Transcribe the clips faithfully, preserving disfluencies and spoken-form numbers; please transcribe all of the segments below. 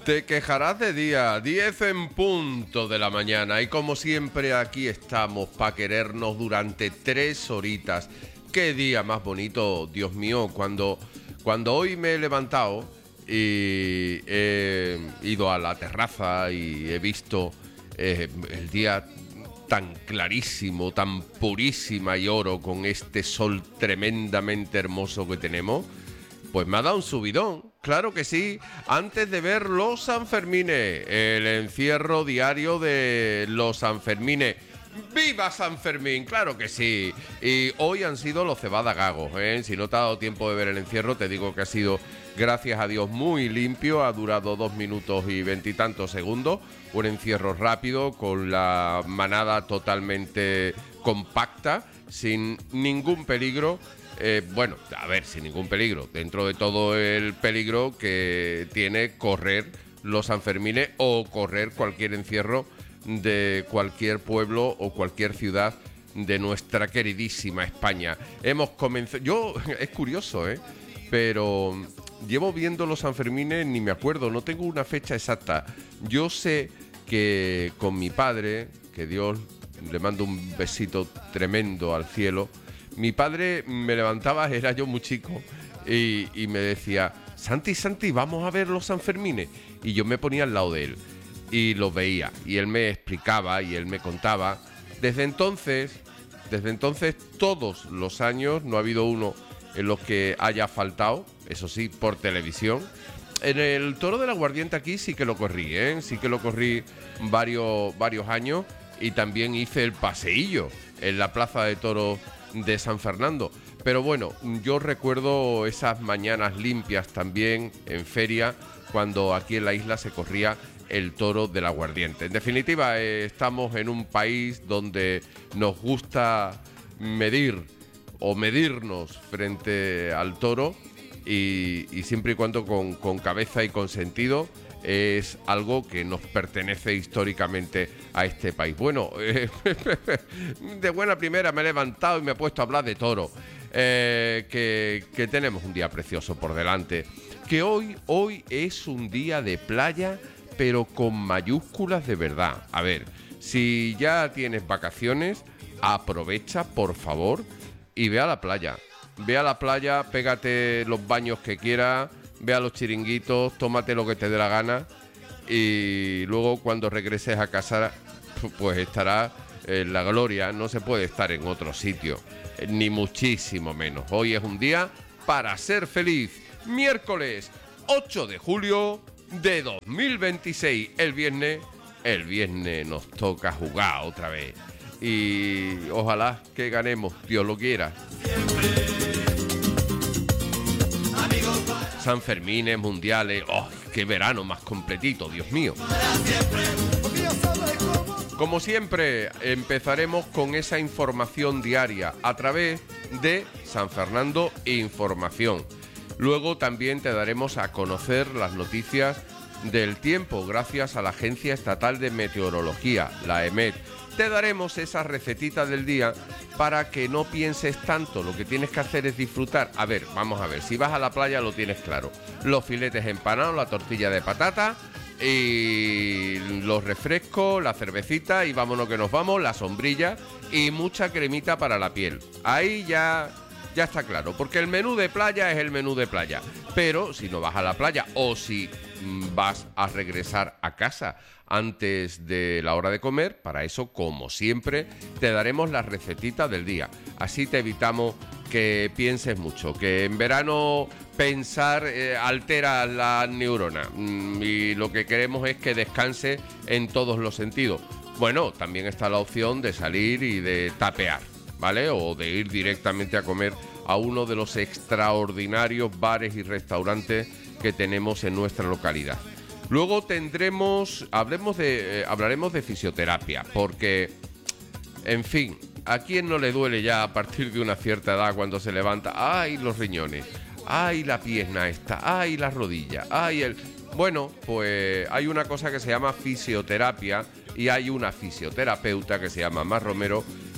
Te quejarás de día, diez en punto de la mañana, y como siempre aquí estamos para querernos durante tres horitas. Qué día más bonito, Dios mío, cuando, cuando hoy me he levantado y he ido a la terraza y he visto eh, el día tan clarísimo, tan purísima y oro, con este sol tremendamente hermoso que tenemos. Pues me ha dado un subidón, claro que sí, antes de ver los Sanfermines, el encierro diario de los Sanfermines. ¡Viva San Fermín! ¡Claro que sí! Y hoy han sido los Cebada Gagos, ¿eh? Si no te ha dado tiempo de ver el encierro, te digo que ha sido, gracias a Dios, muy limpio. Ha durado dos minutos y veintitantos segundos. Un encierro rápido, con la manada totalmente compacta, sin ningún peligro. Eh, bueno, a ver, sin ningún peligro. Dentro de todo el peligro que tiene correr los Sanfermines o correr cualquier encierro de cualquier pueblo o cualquier ciudad de nuestra queridísima España. Hemos comenzado... Yo, es curioso, ¿eh? Pero llevo viendo los Sanfermines, ni me acuerdo, no tengo una fecha exacta. Yo sé que con mi padre, que Dios le mando un besito tremendo al cielo, mi padre me levantaba, era yo muy chico, y, y me decía: Santi, Santi, vamos a ver los Sanfermines. Y yo me ponía al lado de él y los veía, y él me explicaba y él me contaba. Desde entonces, desde entonces todos los años, no ha habido uno en los que haya faltado, eso sí, por televisión. En el Toro del Aguardiente aquí sí que lo corrí, ¿eh? Sí que lo corrí varios, varios años, y también hice el paseillo en la Plaza de Toros de San Fernando. Pero bueno, yo recuerdo esas mañanas limpias también en feria, cuando aquí en la isla se corría el Toro del Aguardiente. En definitiva, eh, estamos en un país donde nos gusta medir o medirnos frente al toro, y, y siempre y cuando con, con cabeza y con sentido. Es algo que nos pertenece históricamente a este país. Bueno, eh, de buena primera me he levantado y me he puesto a hablar de toro. Eh, que, que tenemos un día precioso por delante. Que hoy, hoy es un día de playa, pero con mayúsculas de verdad. A ver, si ya tienes vacaciones, aprovecha, por favor, y ve a la playa. Ve a la playa, pégate los baños que quieras, ve a los chiringuitos, tómate lo que te dé la gana, y luego cuando regreses a casa, pues estarás en la gloria. No se puede estar en otro sitio, ni muchísimo menos. Hoy es un día para ser feliz. Miércoles ocho de julio de dos mil veintiséis. El viernes, el viernes nos toca jugar otra vez. Y ojalá que ganemos, Dios lo quiera. Sanfermines, mundiales, ¡oh, qué verano más completito, Dios mío! Como siempre, empezaremos con esa información diaria a través de San Fernando Información. Luego también te daremos a conocer las noticias del tiempo gracias a la Agencia Estatal de Meteorología, la E M E T. Te daremos esa recetita del día para que no pienses tanto. Lo que tienes que hacer es disfrutar. A ver, vamos a ver, si vas a la playa lo tienes claro. Los filetes empanados, la tortilla de patata y los refrescos, la cervecita, y vámonos que nos vamos, la sombrilla y mucha cremita para la piel. Ahí ya, ya está claro, porque el menú de playa es el menú de playa. Pero si no vas a la playa, o si vas a regresar a casa antes de la hora de comer, para eso, como siempre, te daremos la recetita del día. Así te evitamos que pienses mucho, que en verano pensar eh, altera la neurona, mm, y lo que queremos es que descanse en todos los sentidos. Bueno, también está la opción de salir y de tapear, ¿vale? O de ir directamente a comer a uno de los extraordinarios bares y restaurantes que tenemos en nuestra localidad. Luego tendremos, hablemos de, eh, hablaremos de fisioterapia, porque, en fin, ¿a quién no le duele ya a partir de una cierta edad cuando se levanta? ¡Ay, los riñones! ¡Ay, la pierna esta! ¡Ay, la rodilla! ¡Ay, el...! Bueno, pues hay una cosa que se llama fisioterapia, y hay una fisioterapeuta que se llama Mar Romero,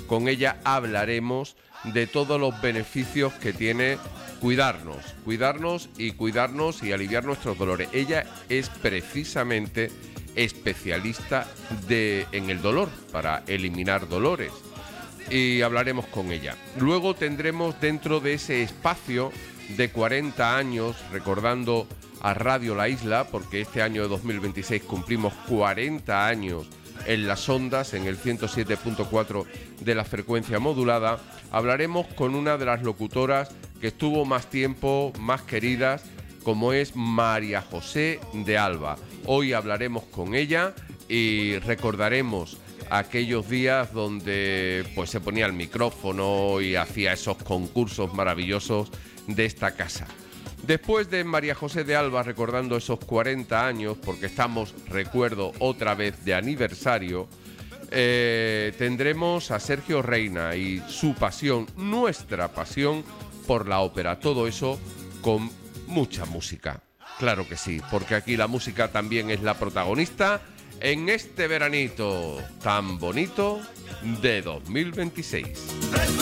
Con ella hablaremos de todos los beneficios que tiene cuidarnos, cuidarnos y cuidarnos y aliviar nuestros dolores. Ella es precisamente especialista de, en el dolor, para eliminar dolores. Y hablaremos con ella. Luego tendremos dentro de ese espacio de cuarenta años, recordando a Radio La Isla, porque este año de dos mil veintiséis cumplimos cuarenta años en las ondas, en el ciento siete punto cuatro de la frecuencia modulada, hablaremos con una de las locutoras que estuvo más tiempo, más queridas, como es María José de Alba. Hoy hablaremos con ella y recordaremos aquellos días donde pues se ponía el micrófono y hacía esos concursos maravillosos de esta casa. Después de María José de Alba recordando esos cuarenta años, porque estamos, recuerdo, otra vez de aniversario, eh, tendremos a Sergio Reina y su pasión, nuestra pasión por la ópera. Todo eso con mucha música. Claro que sí, porque aquí la música también es la protagonista en este veranito tan bonito de dos mil veintiséis.